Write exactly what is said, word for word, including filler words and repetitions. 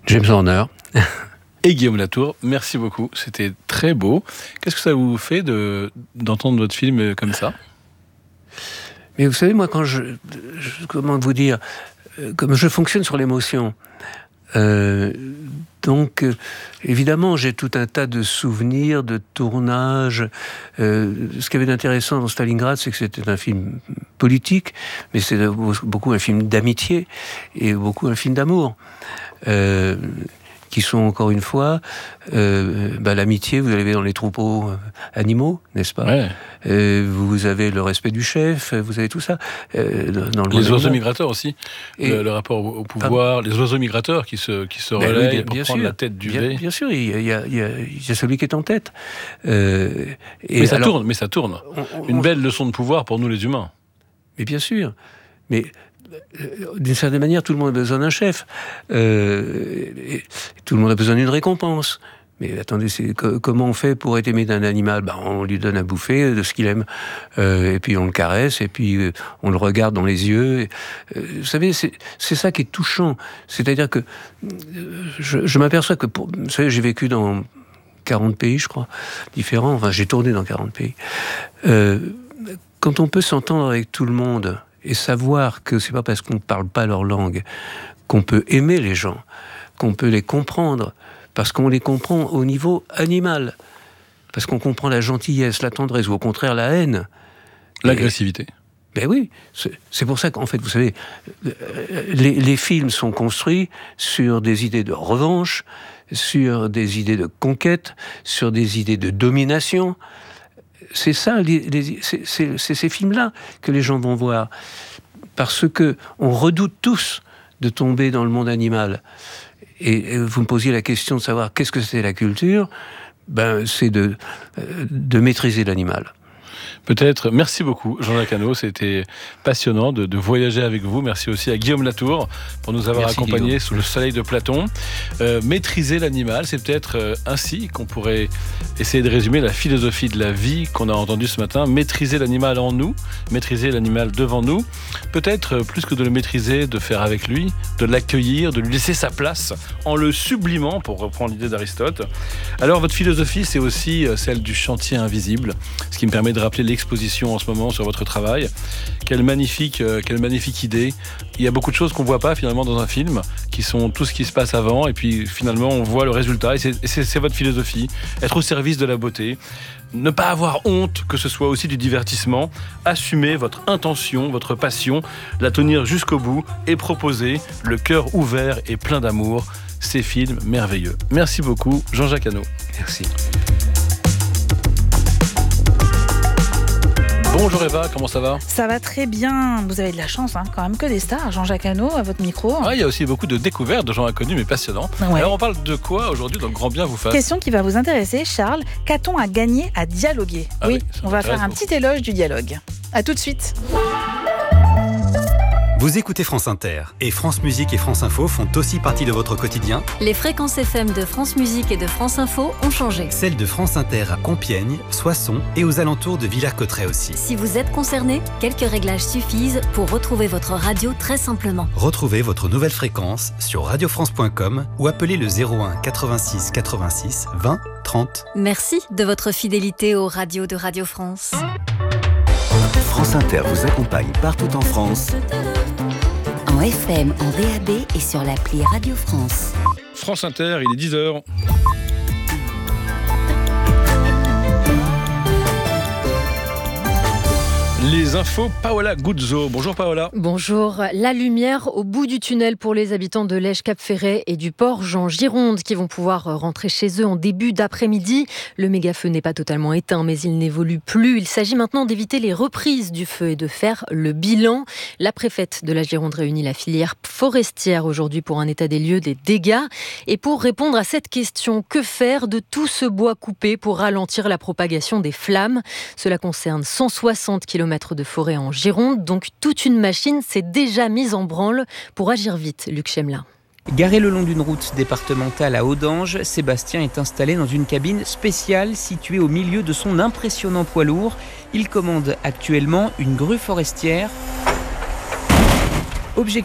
James Horner. Et Guillaume Latour, merci beaucoup, c'était très beau. Qu'est-ce que ça vous fait de, d'entendre votre film comme ça ? Mais vous savez, moi, quand je, je comment vous dire, comme je fonctionne sur l'émotion, euh, donc euh, évidemment, j'ai tout un tas de souvenirs, de tournages. Euh, ce qui avait d'intéressant dans Stalingrad, c'est que c'était un film politique, mais c'est beaucoup un film d'amitié et beaucoup un film d'amour. Euh, qui sont encore une fois euh, bah, l'amitié, vous l'avez dans les troupeaux euh, animaux, n'est-ce pas ? Ouais. euh, Vous avez le respect du chef, vous avez tout ça. Euh, dans le les oiseaux migrateurs aussi, et, le, le rapport au, au pouvoir, pardon. Les oiseaux migrateurs qui se, qui se relaient oui, pour prendre sûr, la tête du bien, V. Bien sûr, il y a, il y a, il y a, il y a celui qui est en tête. Euh, et mais, ça alors, tourne, mais ça tourne, on, on, Une belle leçon de pouvoir pour nous les humains. Mais bien sûr, mais... d'une certaine manière, tout le monde a besoin d'un chef. Euh, et tout le monde a besoin d'une récompense. Mais attendez, c'est, que, comment on fait pour être aimé d'un animal ? Ben, on lui donne à bouffer de ce qu'il aime. Euh, et puis on le caresse, et puis euh, on le regarde dans les yeux. Et, euh, vous savez, c'est, c'est ça qui est touchant. C'est-à-dire que euh, je, je m'aperçois que... Pour, vous savez, j'ai vécu dans quarante pays, je crois, différents. Enfin, j'ai tourné dans quarante pays. Euh, quand on peut s'entendre avec tout le monde... et savoir que c'est pas parce qu'on ne parle pas leur langue qu'on peut aimer les gens, qu'on peut les comprendre, parce qu'on les comprend au niveau animal, parce qu'on comprend la gentillesse, la tendresse, ou au contraire la haine. L'agressivité. Et, ben oui, c'est, c'est pour ça qu'en fait, vous savez, les, les films sont construits sur des idées de revanche, sur des idées de conquête, sur des idées de domination. C'est ça, les, les, c'est, c'est, c'est ces films-là que les gens vont voir. Parce que on redoute tous de tomber dans le monde animal. Et, et vous me posiez la question de savoir qu'est-ce que c'est la culture. Ben, c'est de, de maîtriser l'animal. Peut-être. Merci beaucoup, Jean-Jacques Hano. C'était passionnant de, de voyager avec vous. Merci aussi à Guillaume Latour pour nous avoir Merci, accompagnés Guillaume. Sous le soleil de Platon. Euh, maîtriser l'animal, c'est peut-être euh, ainsi qu'on pourrait essayer de résumer la philosophie de la vie qu'on a entendue ce matin. Maîtriser l'animal en nous, maîtriser l'animal devant nous. Peut-être euh, plus que de le maîtriser, de faire avec lui, de l'accueillir, de lui laisser sa place en le sublimant, pour reprendre l'idée d'Aristote. Alors, votre philosophie, c'est aussi euh, celle du chantier invisible, ce qui me permet de rappeler l'exposition en ce moment sur votre travail. Quelle magnifique, euh, quelle magnifique idée. Il y a beaucoup de choses qu'on ne voit pas finalement dans un film, qui sont tout ce qui se passe avant, et puis finalement on voit le résultat, et c'est, et c'est, c'est votre philosophie. Être au service de la beauté, ne pas avoir honte que ce soit aussi du divertissement, assumer votre intention, votre passion, la tenir jusqu'au bout, et proposer le cœur ouvert et plein d'amour. Ces films merveilleux. Merci beaucoup, Jean-Jacques Hano. Merci. Bonjour Eva, comment ça va ? Ça va très bien. Vous avez de la chance, hein, quand même, que des stars. Jean-Jacques Hano à votre micro. Ah, il y a aussi beaucoup de découvertes de gens inconnus, mais passionnants. Ouais. Alors on parle de quoi aujourd'hui dans le Grand Bien vous fasse ? Question qui va vous intéresser, Charles. Qu'a-t-on à gagner à dialoguer ? ah Oui, oui on va faire un petit éloge du dialogue. À tout de suite. Vous écoutez France Inter et France Musique et France Info font aussi partie de votre quotidien. Les fréquences F M de France Musique et de France Info ont changé. Celles de France Inter à Compiègne, Soissons et aux alentours de Villers-Cotterêts aussi. Si vous êtes concerné, quelques réglages suffisent pour retrouver votre radio très simplement. Retrouvez votre nouvelle fréquence sur radio france point com ou appelez le zéro un quatre-vingt-six quatre-vingt-six vingt trente. Merci de votre fidélité aux radios de Radio France. France Inter vous accompagne partout en France. En F M, en D A B et sur l'appli Radio France. France Inter, il est dix heures. Les infos, Paola Guzzo. Bonjour Paola. Bonjour. La lumière au bout du tunnel pour les habitants de Lège-Cap-Ferret et du port Jean-Gironde qui vont pouvoir rentrer chez eux en début d'après-midi. Le méga-feu n'est pas totalement éteint, mais il n'évolue plus. Il s'agit maintenant d'éviter les reprises du feu et de faire le bilan. La préfète de la Gironde réunit la filière forestière aujourd'hui pour un état des lieux des dégâts. Et pour répondre à cette question, que faire de tout ce bois coupé pour ralentir la propagation des flammes ? Cela concerne cent soixante kilomètres de forêt en Gironde, donc toute une machine s'est déjà mise en branle pour agir vite. Luc Chemelin. Garé le long d'une route départementale à Audange, Sébastien est installé dans une cabine spéciale située au milieu de son impressionnant poids lourd. Il commande actuellement une grue forestière. Objectif